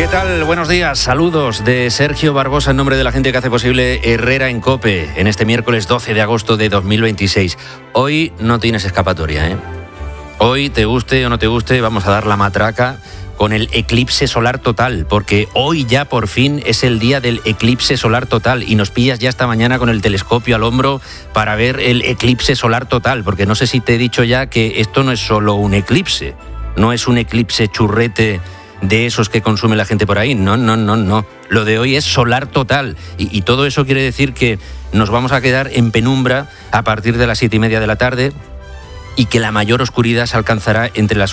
tal? Buenos días, saludos de Sergio Barbosa en nombre de la gente que hace posible Herrera en COPE en este miércoles 12 de agosto de 2026. Hoy no tienes escapatoria, ¿eh? Hoy, te guste o no te guste, vamos a dar la matraca con el eclipse solar total, porque hoy ya por fin es el día del eclipse solar total y nos pillas ya esta mañana con el telescopio al hombro para ver el eclipse solar total, porque no sé si te he dicho ya que esto no es solo un eclipse, no es un eclipse churrete de esos que consume la gente por ahí, no. Lo de hoy es solar total y todo eso quiere decir que nos vamos a quedar en penumbra a partir de las 7:30 de la tarde y que la mayor oscuridad se alcanzará entre las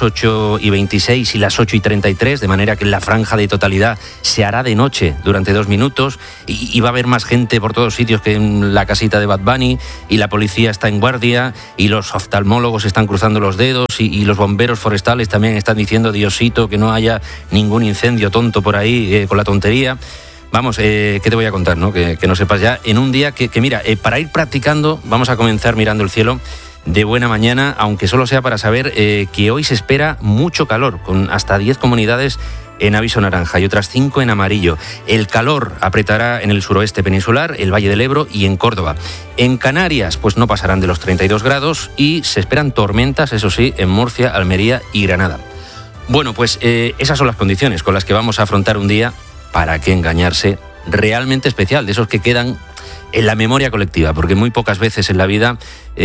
8:26 y las 8:33, de manera que la franja de totalidad se hará de noche durante 2 minutos y va a haber más gente por todos sitios que en la casita de Bad Bunny, y la policía está en guardia y los oftalmólogos están cruzando los dedos y los bomberos forestales también están diciendo Diosito que no haya ningún incendio tonto por ahí con la tontería. Vamos, ¿qué te voy a contar, no? Que no sepas ya. En un día que mira, para ir practicando vamos a comenzar mirando el cielo de buena mañana, aunque solo sea para saber que hoy se espera mucho calor, con hasta 10 comunidades en aviso naranja y otras 5 en amarillo. El calor apretará en el suroeste peninsular, el Valle del Ebro y en Córdoba. En Canarias, pues no pasarán de los 32 grados y se esperan tormentas, eso sí, en Murcia, Almería y Granada. Bueno, pues esas son las condiciones con las que vamos a afrontar un día, para qué engañarse, realmente especial, de esos que quedan en la memoria colectiva, porque muy pocas veces en la vida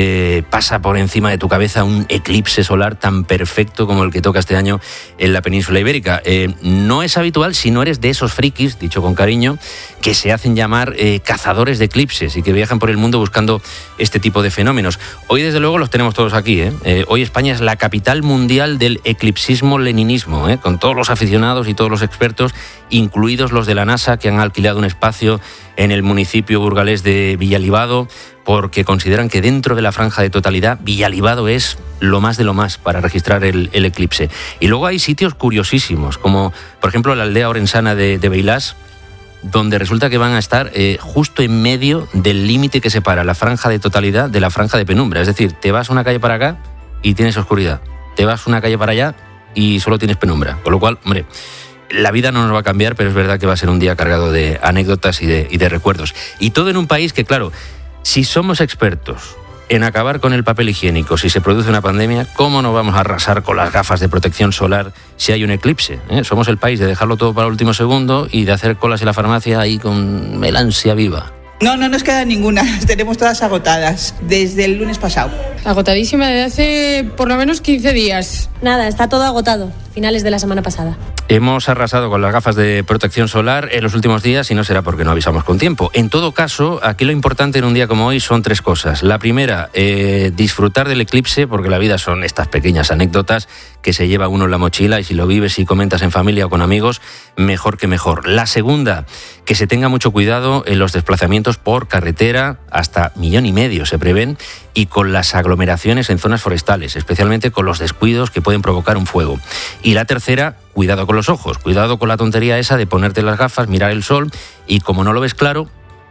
pasa por encima de tu cabeza un eclipse solar tan perfecto como el que toca este año en la península ibérica. No es habitual si no eres de esos frikis, dicho con cariño, que se hacen llamar cazadores de eclipses y que viajan por el mundo buscando este tipo de fenómenos. Hoy, desde luego, los tenemos todos aquí, ¿eh? Hoy España es la capital mundial del eclipsismo-leninismo, con todos los aficionados y todos los expertos, incluidos los de la NASA, que han alquilado un espacio en el municipio burgalés de Villalibado, porque consideran que dentro de la franja de totalidad Villalibado es lo más de lo más para registrar el eclipse. Y luego hay sitios curiosísimos, como por ejemplo la aldea orensana de Beilás, donde resulta que van a estar justo en medio del límite que separa la franja de totalidad de la franja de penumbra. Es decir, te vas una calle para acá y tienes oscuridad, te vas una calle para allá y solo tienes penumbra. Con lo cual, hombre, la vida no nos va a cambiar, pero es verdad que va a ser un día cargado de anécdotas y de recuerdos. Y todo en un país que, claro, si somos expertos en acabar con el papel higiénico si se produce una pandemia, ¿cómo no vamos a arrasar con las gafas de protección solar si hay un eclipse? Somos el país de dejarlo todo para el último segundo y de hacer colas en la farmacia ahí con melancia viva. No nos queda ninguna, tenemos todas agotadas desde el lunes pasado. Agotadísima desde hace por lo menos 15 días. Nada, está todo agotado, finales de la semana pasada. Hemos arrasado con las gafas de protección solar en los últimos días y no será porque no avisamos con tiempo. En todo caso, aquí lo importante en un día como hoy son 3 cosas. La primera, disfrutar del eclipse, porque la vida son estas pequeñas anécdotas que se lleva uno en la mochila y si lo vives y comentas en familia o con amigos, mejor que mejor. La segunda, que se tenga mucho cuidado en los desplazamientos por carretera, hasta 1,5 millones se prevén, y con las aglomeraciones en zonas forestales, especialmente con los descuidos que pueden provocar un fuego. Y la tercera, cuidado con los ojos, cuidado con la tontería esa de ponerte las gafas, mirar el sol y como no lo ves claro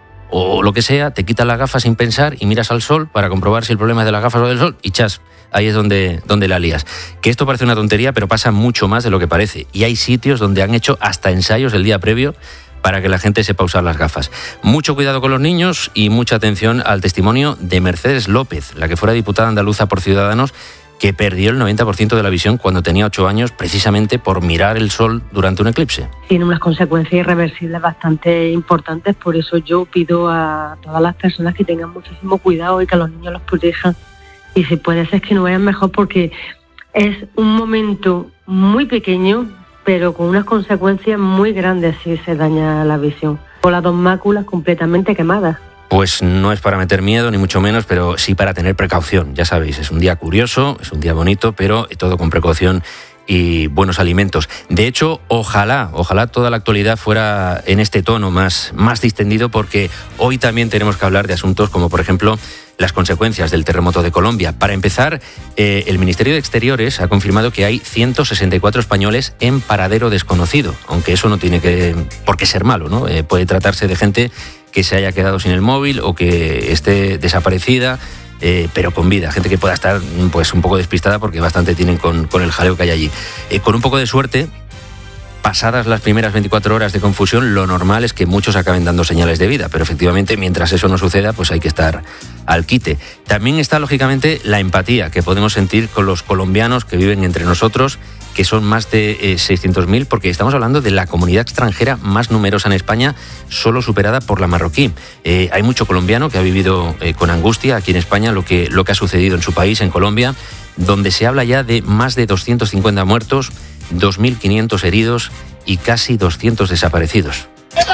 o lo que sea, te quitas las gafas sin pensar y miras al sol para comprobar si el problema es de las gafas o del sol y chas, ahí es donde la lías. Que esto parece una tontería, pero pasa mucho más de lo que parece. Y hay sitios donde han hecho hasta ensayos el día previo para que la gente sepa usar las gafas. Mucho cuidado con los niños y mucha atención al testimonio de Mercedes López, la que fuera diputada andaluza por Ciudadanos, que perdió el 90% de la visión cuando tenía 8 años, precisamente por mirar el sol durante un eclipse. Tiene unas consecuencias irreversibles bastante importantes, por eso yo pido a todas las personas que tengan muchísimo cuidado y que a los niños los protejan. Y si puede ser que no vean mejor, porque es un momento muy pequeño, pero con unas consecuencias muy grandes si se daña la visión. Con las 2 máculas completamente quemadas. Pues no es para meter miedo, ni mucho menos, pero sí para tener precaución. Ya sabéis, es un día curioso, es un día bonito, pero todo con precaución y buenos alimentos. De hecho, ojalá toda la actualidad fuera en este tono más distendido, porque hoy también tenemos que hablar de asuntos como, por ejemplo, las consecuencias del terremoto de Colombia. Para empezar, el Ministerio de Exteriores ha confirmado que hay 164 españoles en paradero desconocido, aunque eso no tiene por qué ser malo, ¿no? Puede tratarse de gente que se haya quedado sin el móvil o que esté desaparecida, pero con vida, gente que pueda estar pues un poco despistada porque bastante tienen con el jaleo que hay allí. Con un poco de suerte, pasadas las primeras 24 horas de confusión, lo normal es que muchos acaben dando señales de vida, pero efectivamente, mientras eso no suceda, pues hay que estar al quite. También está, lógicamente, la empatía que podemos sentir con los colombianos que viven entre nosotros, que son más de 600.000, porque estamos hablando de la comunidad extranjera más numerosa en España, solo superada por la marroquí. Hay mucho colombiano que ha vivido con angustia aquí en España lo que ha sucedido en su país, en Colombia, donde se habla ya de más de 250 muertos, 2.500 heridos y casi 200 desaparecidos.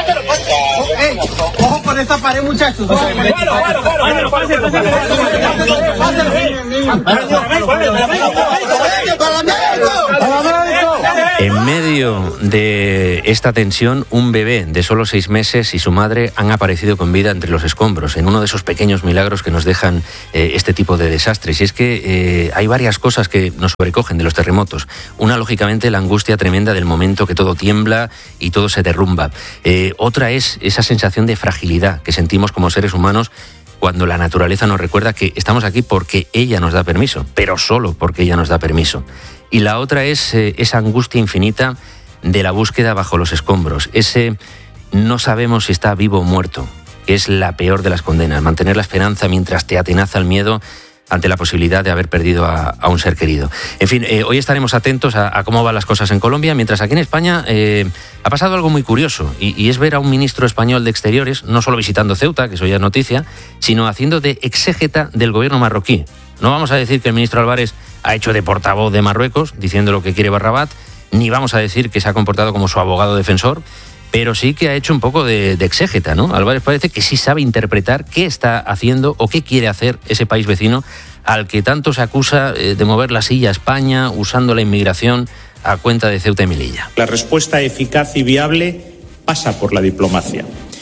Ojo con esta pared, muchachos. En medio de esta tensión, un bebé de solo 6 meses y su madre han aparecido con vida entre los escombros, en uno de esos pequeños milagros que nos dejan este tipo de desastres. Y es que hay varias cosas que nos sobrecogen de los terremotos. Una, lógicamente, la angustia tremenda del momento que todo tiembla y todo se derrumba. Otra es esa sensación de fragilidad que sentimos como seres humanos cuando la naturaleza nos recuerda que estamos aquí porque ella nos da permiso, pero solo porque ella nos da permiso. Y la otra es esa angustia infinita de la búsqueda bajo los escombros, ese no sabemos si está vivo o muerto, que es la peor de las condenas, mantener la esperanza mientras te atenaza el miedo ante la posibilidad de haber perdido a un ser querido. En fin, hoy estaremos atentos a cómo van las cosas en Colombia, mientras aquí en España ha pasado algo muy curioso, y es ver a un ministro español de Exteriores, no solo visitando Ceuta, que eso ya es noticia, sino haciendo de exégeta del gobierno marroquí. No vamos a decir que el ministro Álvarez ha hecho de portavoz de Marruecos, diciendo lo que quiere Barrabat, ni vamos a decir que se ha comportado como su abogado defensor, pero sí que ha hecho un poco de exégeta, ¿no? Álvarez parece que sí sabe interpretar qué está haciendo o qué quiere hacer ese país vecino al que tanto se acusa de mover la silla a España usando la inmigración a cuenta de Ceuta y Melilla. La respuesta eficaz y viable pasa por la diplomacia.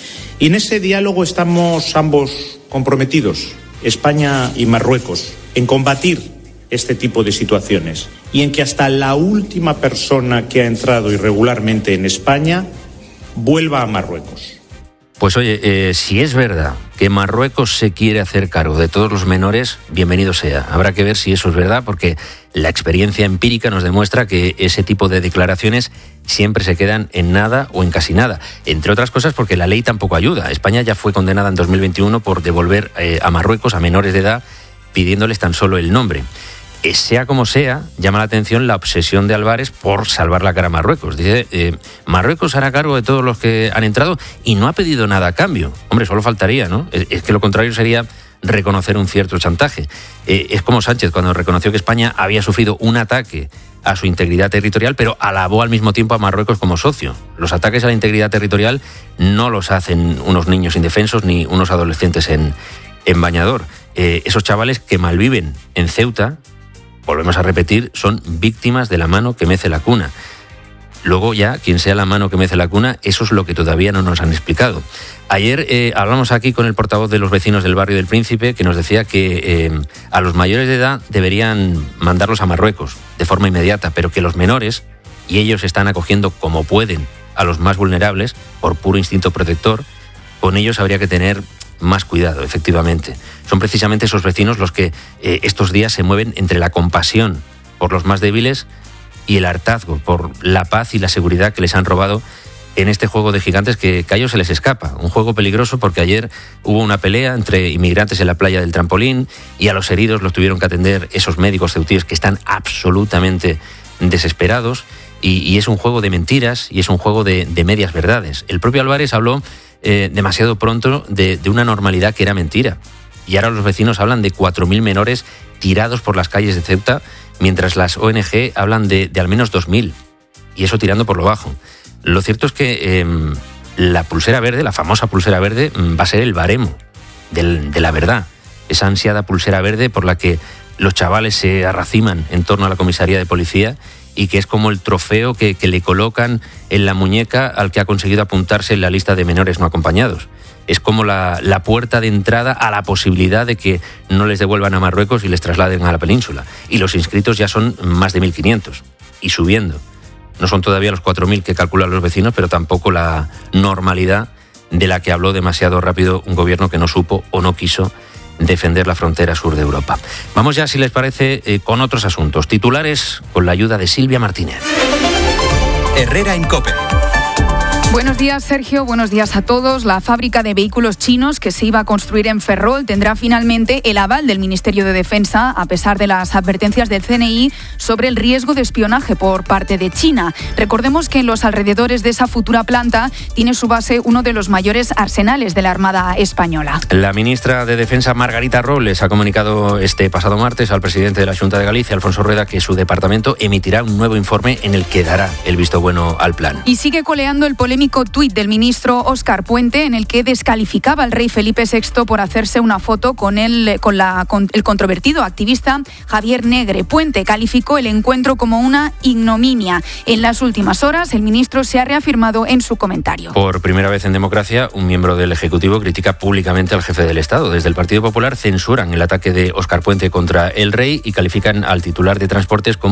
Y en ese diálogo estamos ambos comprometidos, España y Marruecos, en combatir este tipo de situaciones y en que hasta la última persona que ha entrado irregularmente en España vuelva a Marruecos. Pues oye, si es verdad que Marruecos se quiere hacer cargo de todos los menores, bienvenido sea. Habrá que ver si eso es verdad, porque la experiencia empírica nos demuestra que ese tipo de declaraciones siempre se quedan en nada o en casi nada. Entre otras cosas porque la ley tampoco ayuda. España ya fue condenada en 2021 por devolver a Marruecos a menores de edad pidiéndoles tan solo el nombre. Sea como sea, llama la atención la obsesión de Álvarez por salvar la cara a Marruecos. Dice, Marruecos hará cargo de todos los que han entrado y no ha pedido nada a cambio. Hombre, solo faltaría, ¿no? Es que lo contrario sería reconocer un cierto chantaje. Es como Sánchez cuando reconoció que España había sufrido un ataque a su integridad territorial, pero alabó al mismo tiempo a Marruecos como socio. Los ataques a la integridad territorial no los hacen unos niños indefensos ni unos adolescentes en bañador. Esos chavales que malviven en Ceuta, volvemos a repetir, son víctimas de la mano que mece la cuna. Luego ya, quien sea la mano que mece la cuna, eso es lo que todavía no nos han explicado. Ayer hablamos aquí con el portavoz de los vecinos del barrio del Príncipe, que nos decía que a los mayores de edad deberían mandarlos a Marruecos de forma inmediata, pero que los menores, y ellos están acogiendo como pueden a los más vulnerables, por puro instinto protector, con ellos habría que tener más cuidado, efectivamente. Son precisamente esos vecinos los que estos días se mueven entre la compasión por los más débiles y el hartazgo por la paz y la seguridad que les han robado en este juego de gigantes que a ellos se les escapa. Un juego peligroso porque ayer hubo una pelea entre inmigrantes en la playa del Trampolín y a los heridos los tuvieron que atender esos médicos ceutíes que están absolutamente desesperados, y es un juego de mentiras y es un juego de medias verdades. El propio Álvarez habló demasiado pronto de una normalidad que era mentira. Y ahora los vecinos hablan de 4.000 menores tirados por las calles de Ceuta, mientras las ONG hablan de al menos 2.000. Y eso tirando por lo bajo. Lo cierto es que la pulsera verde, la famosa pulsera verde, va a ser el baremo de la verdad. Esa ansiada pulsera verde por la que los chavales se arraciman en torno a la comisaría de policía y que es como el trofeo que le colocan en la muñeca al que ha conseguido apuntarse en la lista de menores no acompañados. Es como la puerta de entrada a la posibilidad de que no les devuelvan a Marruecos y les trasladen a la península. Y los inscritos ya son más de 1.500 y subiendo. No son todavía los 4.000 que calculan los vecinos, pero tampoco la normalidad de la que habló demasiado rápido un gobierno que no supo o no quiso defender la frontera sur de Europa. Vamos ya, si les parece, con otros asuntos. Titulares con la ayuda de Silvia Martínez. Herrera en COPE. Buenos días, Sergio. Buenos días a todos. La fábrica de vehículos chinos que se iba a construir en Ferrol tendrá finalmente el aval del Ministerio de Defensa, a pesar de las advertencias del CNI sobre el riesgo de espionaje por parte de China. Recordemos que en los alrededores de esa futura planta tiene su base uno de los mayores arsenales de la Armada española. La ministra de Defensa, Margarita Robles, ha comunicado este pasado martes al presidente de la Xunta de Galicia, Alfonso Rueda, que su departamento emitirá un nuevo informe en el que dará el visto bueno al plan. Y sigue coleando el polémico tuit del ministro Óscar Puente en el que descalificaba al rey Felipe VI por hacerse una foto con el controvertido activista Javier Negre. Puente calificó el encuentro como una ignominia. En las últimas horas, el ministro se ha reafirmado en su comentario. Por primera vez en democracia, un miembro del Ejecutivo critica públicamente al jefe del Estado. Desde el Partido Popular censuran el ataque de Óscar Puente contra el rey y califican al titular de Transportes como